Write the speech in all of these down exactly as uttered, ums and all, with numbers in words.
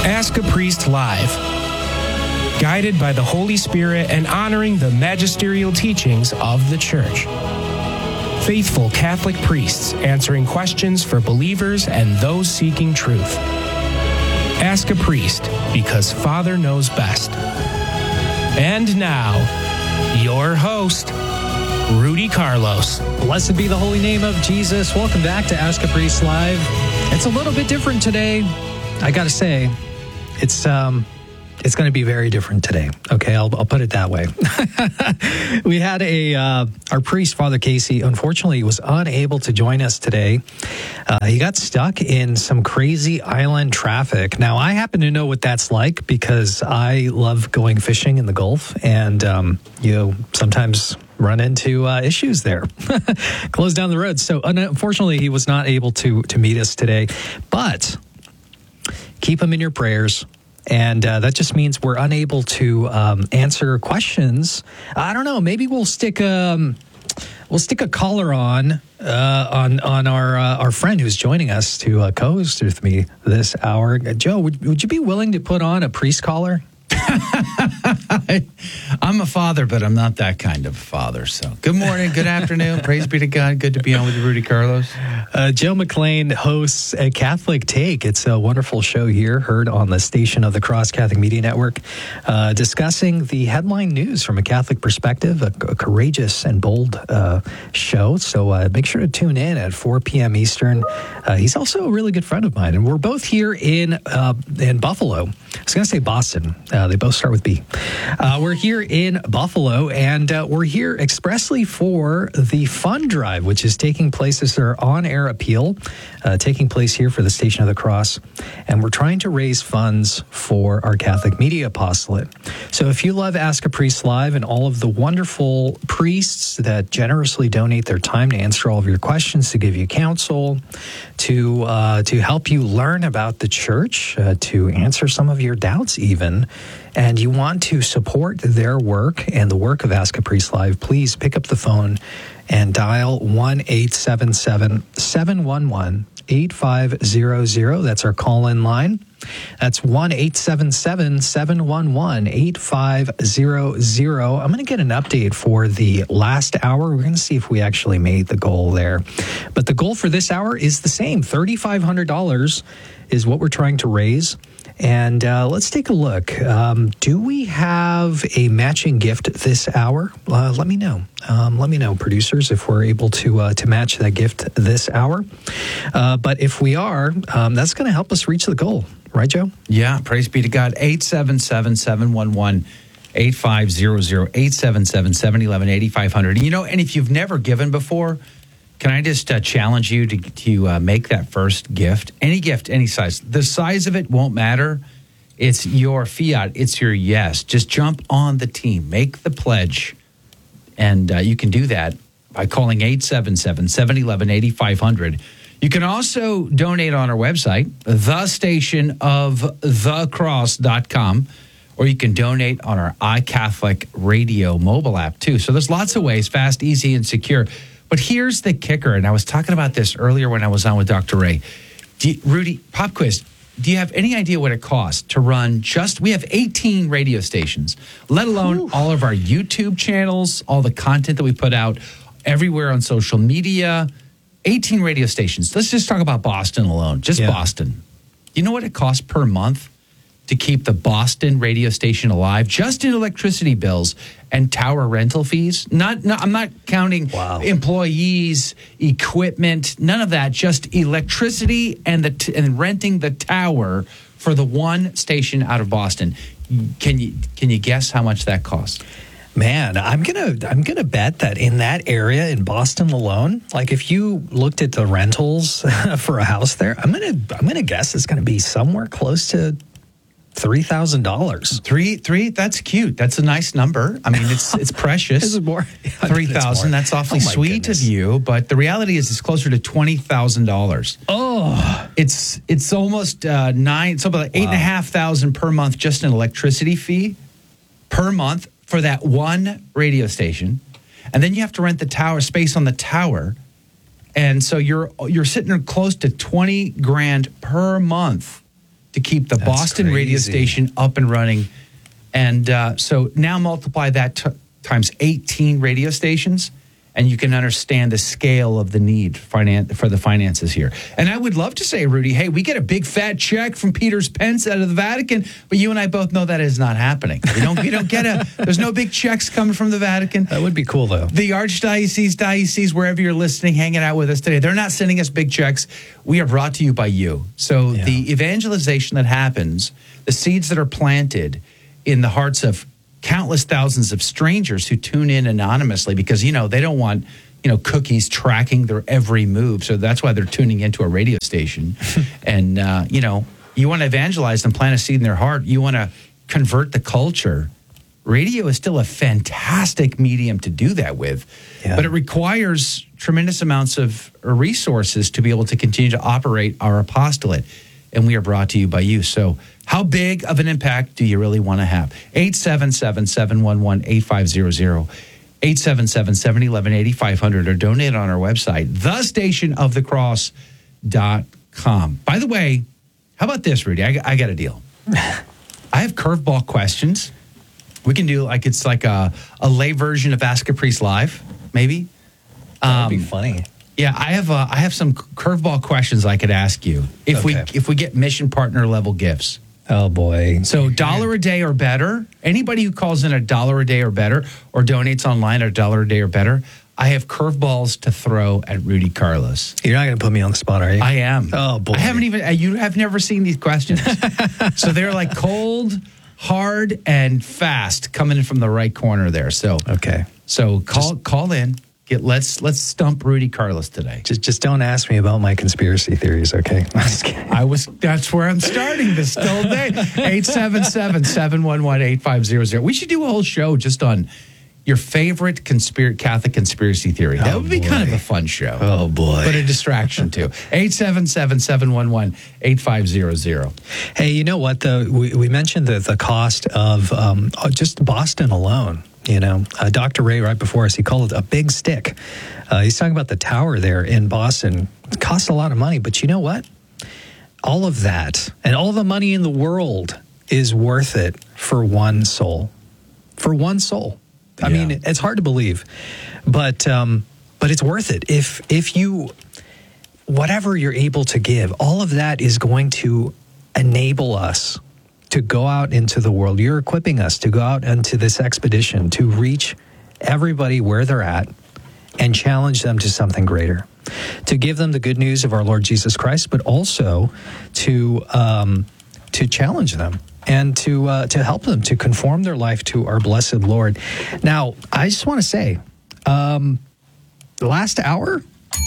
Ask a Priest Live. Guided by the Holy Spirit and honoring the magisterial teachings of the Church. Faithful Catholic priests answering questions for believers and those seeking truth. Ask a Priest, because Father knows best. And now, your host, Rudy Carlos. Blessed be the holy name of Jesus. Welcome back to Ask a Priest Live. It's a little bit different today. I got to say, it's um, it's going to be very different today. Okay, I'll, I'll put it that way. We had a uh, our priest, Father Casey, unfortunately was unable to join us today. Uh, he got stuck in some crazy island traffic. Now, I happen to know what that's like because I love going fishing in the Gulf, and um, you know, sometimes run into uh, issues there. Close down the road. So unfortunately, he was not able to to meet us today. But keep him in your prayers. And uh, that just means we're unable to um, answer questions. I don't know. Maybe we'll stick um, we'll stick a collar on uh, on on our uh, our friend who's joining us to uh, co-host with me this hour. Joe, would would you be willing to put on a priest collar? I'm a father, but I'm not that kind of father. So good morning, good afternoon. Praise be to God. Good to be on with you, Rudy Carlos. Uh, Joe McLean hosts a Catholic Take. It's a wonderful show here, heard on the Station of the Cross Catholic Media Network, uh, discussing the headline news from a Catholic perspective, a, a courageous and bold uh, show. So uh, make sure to tune in at four p.m. Eastern. Uh, he's also a really good friend of mine, and we're both here in uh, in Buffalo. I was going to say Boston. Uh, they both start with B. Uh, we're here in Buffalo, and uh, we're here expressly for the Fund Drive, which is taking place as our on-air appeal, uh, taking place here for the Station of the Cross. And we're trying to raise funds for our Catholic Media Apostolate. So if you love Ask a Priest Live and all of the wonderful priests that generously donate their time to answer all of your questions, to give you counsel, to uh, to help you learn about the Church, uh, to answer some of your doubts even, and you want to support their work and the work of Ask a Priest Live, please pick up the phone and dial one eight seven seven, seven one one, eight five zero zero. That's our call-in line. That's one eight seven seven, seven one one, eight five zero zero. I'm going to get an update for the last hour. We're going to see if we actually made the goal there. But the goal for this hour is the same. three thousand five hundred dollars is what we're trying to raise. And uh, let's take a look. Um, do we have a matching gift this hour? Uh, let me know. Um, let me know, producers, if we're able to uh, to match that gift this hour. Uh, but if we are, um, that's going to help us reach the goal. Right, Joe? Yeah, praise be to God. eight seven seven, seven one one, eight five zero zero, eight seven seven, seven one one, eight five zero zero. You know, and if you've never given before, can I just uh, challenge you to, to uh, make that first gift? Any gift, any size. The size of it won't matter. It's your fiat. It's your yes. Just jump on the team. Make the pledge. And uh, you can do that by calling eight seven seven, seven one one, eight five zero zero. You can also donate on our website, the station of the cross dot com, or you can donate on our iCatholic Radio mobile app, too. So there's lots of ways, fast, easy, and secure. But here's the kicker, and I was talking about this earlier when I was on with Doctor Ray. Do you, Rudy, pop quiz, do you have any idea what it costs to run just, we have eighteen radio stations, let alone Ooh. all of our YouTube channels, all the content that we put out everywhere on social media, eighteen radio stations. Let's just talk about Boston alone, just yeah. Boston. You know what it costs per month to keep the Boston radio station alive, just in electricity bills and tower rental fees? Not, not I'm not counting wow. employees, equipment, none of that. Just electricity and the t- and renting the tower for the one station out of Boston. Can you can you guess how much that costs? Man, I'm gonna I'm gonna bet that in that area in Boston alone, like if you looked at the rentals for a house there, I'm gonna I'm gonna guess it's gonna be somewhere close to three thousand dollars. Three, three. That's cute. That's a nice number. I mean, it's it's precious. Is it more? Three thousand. That's awfully oh sweet goodness. of you. But the reality is, it's closer to twenty thousand dollars. Oh, it's it's almost uh, nine. It's about eight wow. and a half thousand per month just in electricity fee per month for that one radio station, and then you have to rent the tower space on the tower, and so you're you're sitting close to twenty grand per month to keep the That's Boston radio crazy. station up and running. And uh, so now multiply that t- times eighteen radio stations, and you can understand the scale of the need finan- for the finances here. And I would love to say, Rudy, hey, we get a big fat check from Peter's Pence out of the Vatican, but you and I both know that is not happening. You don't, you don't get a, there's no big checks coming from the Vatican. That would be cool, though. The Archdiocese, Diocese, wherever you're listening, hanging out with us today, they're not sending us big checks. We are brought to you by you. So Yeah. the evangelization that happens, the seeds that are planted in the hearts of countless thousands of strangers who tune in anonymously because, you know, they don't want, you know, cookies tracking their every move. So that's why they're tuning into a radio station. And, uh, you know, you want to evangelize them, plant a seed in their heart. You want to convert the culture. Radio is still a fantastic medium to do that with, Yeah. but it requires tremendous amounts of resources to be able to continue to operate our apostolate. And we are brought to you by you. So how big of an impact do you really want to have? eight seven seven, seven one one, eight five zero zero, eight seven seven, seven one one, eight five zero zero, or donate on our website, the station of the cross dot com. By the way, how about this, Rudy? I, I got a deal. I have curveball questions. We can do like it's like a, a lay version of Ask a Priest Live, maybe. That would be Um, funny. Yeah, I have uh, I have some curveball questions I could ask you if Okay. we if we get mission partner level gifts. Oh, boy. So dollar a day or better. Anybody who calls in a dollar a day or better or donates online at a dollar a day or better, I have curveballs to throw at Rudy Carlos. You're not going to put me on the spot, are you? I am. Oh, boy. I haven't even. uh, You have never seen these questions, so they're like cold, hard, and fast coming in from the right corner there. So Okay. so call call in. Get let's let's stump Rudy Carlos today. Just just don't ask me about my conspiracy theories, okay? I'm just kidding. I was. That's where I'm starting this still day. eight seven seven, seven one one, eight five zero zero. We should do a whole show just on your favorite conspir- Catholic conspiracy theory. That Oh, would be boy. kind of a fun show. Oh, boy. But a distraction too. eight seven seven, seven one one, eight five zero zero. Hey, you know what, though? We, we mentioned the, the cost of um, just Boston alone. You know, uh, Doctor Ray, right before us, he called it a big stick. Uh, he's talking about the tower there in Boston. It costs a lot of money, but you know what? All of that and all the money in the world is worth it for one soul. For one soul. I Yeah. mean, it's hard to believe, but um, but it's worth it. If if you, whatever you're able to give, all of that is going to enable us to go out into the world. You're equipping us to go out into this expedition to reach everybody where they're at and challenge them to something greater, to give them the good news of our Lord Jesus Christ, but also to um, to challenge them and to uh, to help them to conform their life to our blessed Lord. Now, I just want to say, um, the last hour,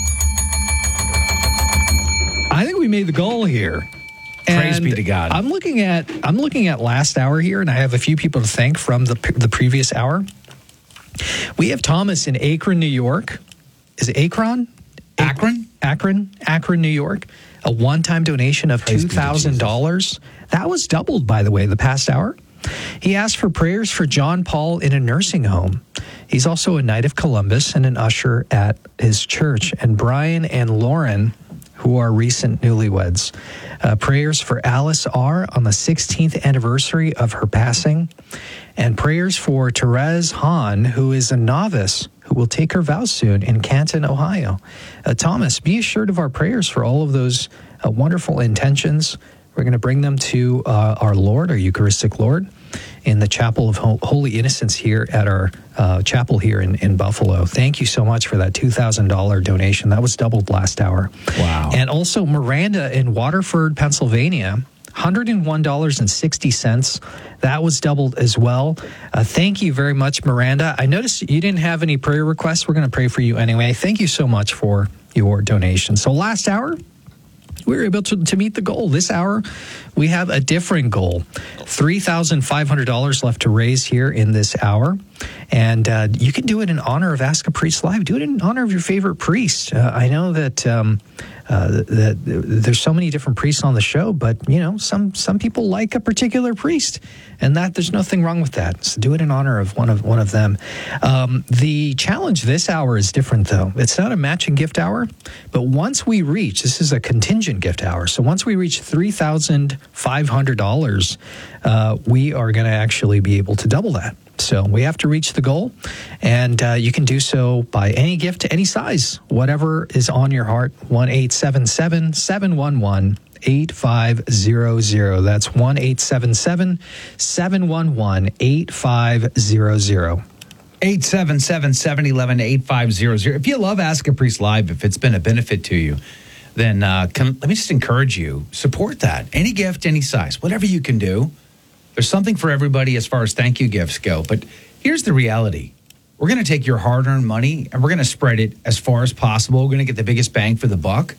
I think we made the goal here. Praise And be to God. I'm looking at I'm looking at last hour here, and I have a few people to thank from the the previous hour. We have Thomas in Akron, New York. Is it Akron? Akron? Akron, Akron, New York. A one-time donation of Praise two be to thousand dollars. That was doubled, by the way, the past hour. He asked for prayers for John Paul in a nursing home. He's also a Knight of Columbus and an usher at his church. And Brian and Lauren, who are recent newlyweds. Uh, prayers for Alice R. on the sixteenth anniversary of her passing. And prayers for Therese Hahn, who is a novice who will take her vows soon in Canton, Ohio. Uh, Thomas, be assured of our prayers for all of those uh, wonderful intentions. We're going to bring them to uh, our Lord, our Eucharistic Lord, in the Chapel of Ho- Holy Innocents here at our uh, chapel here in, in Buffalo. Thank you so much for that two thousand dollars donation. That was doubled last hour. Wow. And also Miranda in Waterford, Pennsylvania, one hundred one dollars and sixty cents. That was doubled as well. Uh, thank you very much, Miranda. I noticed you didn't have any prayer requests. We're going to pray for you anyway. Thank you so much for your donation. So last hour, we were able to, to meet the goal. This hour, we have a different goal. three thousand five hundred dollars left to raise here in this hour. And uh, you can do it in honor of Ask a Priest Live. Do it in honor of your favorite priest. Uh, I know that um, uh, that there's so many different priests on the show, but you know, some some people like a particular priest, and that there's nothing wrong with that. So do it in honor of one of one of them. Um, the challenge this hour is different, though. It's not a matching gift hour, but once we reach, this is a contingent gift hour. So once we reach three thousand five hundred dollars, uh, we are going to actually be able to double that. So we have to reach the goal, and uh, you can do so by any gift to any size, whatever is on your heart. one eight seven seven, seven one one, eight five zero zero. That's one eight seven seven, seven one one, eight five zero zero. eight seven seven, seven one one, eight five zero zero. If you love Ask a Priest Live, if it's been a benefit to you, then uh, can, let me just encourage you, support that. Any gift, any size, whatever you can do. There's something for everybody as far as thank you gifts go. But here's the reality. We're going to take your hard-earned money and we're going to spread it as far as possible. We're going to get the biggest bang for the buck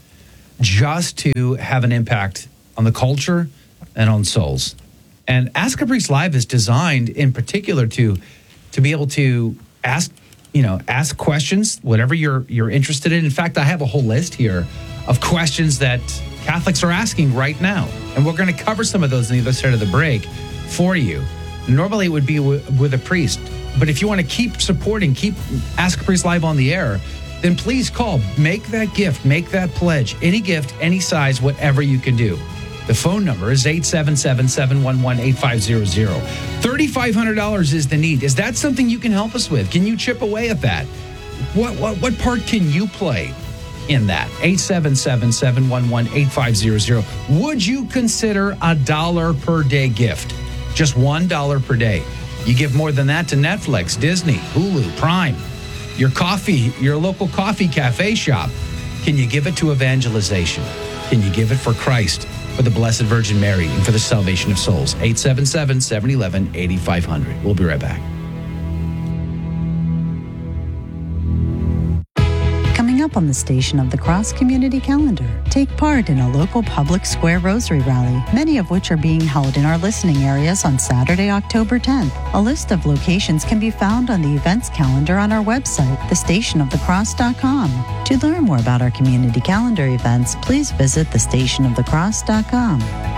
just to have an impact on the culture and on souls. And Ask a Priest Live is designed in particular to to be able to ask, you know, ask questions, whatever you're you're interested in. In fact, I have a whole list here of questions that Catholics are asking right now. And we're going to cover some of those on the other side of the break for you. Normally it would be w- with a priest, but if you want to keep supporting, keep Ask a Priest Live on the air, then please call, make that gift, make that pledge, any gift, any size, whatever you can do. The phone number is eight seven seven, seven one one, eight five zero zero. three thousand five hundred dollars is the need. Is that something you can help us with? Can you chip away at that? What what, what part can you play in that? eight seven seven, seven one one, eight five zero zero. Would you consider a dollar per day gift? Just one dollar per day. You give more than that to Netflix, Disney, Hulu, Prime, your coffee, your local coffee cafe shop. Can you give it to evangelization? Can you give it for Christ, for the Blessed Virgin Mary, and for the salvation of souls? eight seven seven, seven one one, eight five zero zero. We'll be right back. Up on the Station of the Cross community calendar. Take part in a local public square rosary rally, many of which are being held in our listening areas on Saturday, October tenth. A list of locations can be found on the events calendar on our website, the station of the cross dot com. To learn more about our community calendar events, please visit the station of the cross dot com.